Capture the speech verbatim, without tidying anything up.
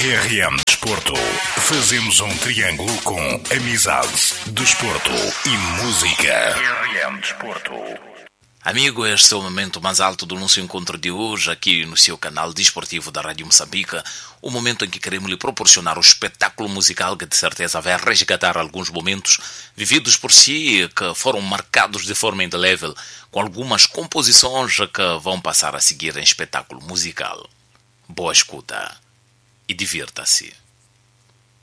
R M Desporto. Fazemos um triângulo com amizade, desporto e música. R M Desporto. Amigo, este é o momento mais alto do nosso encontro de hoje aqui no seu canal desportivo da Rádio Moçambique, o momento em que queremos lhe proporcionar o espetáculo musical que de certeza vai resgatar alguns momentos vividos por si que foram marcados de forma indelével, com algumas composições que vão passar a seguir em espetáculo musical. Boa escuta e divirta-se.